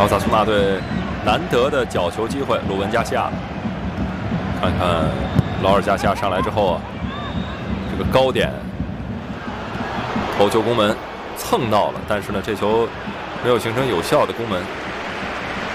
奥萨苏纳队难得的角球机会，鲁文加西亚。看看劳尔加西亚上来之后啊，这个高点头球攻门蹭到了，但是呢，这球没有形成有效的攻门。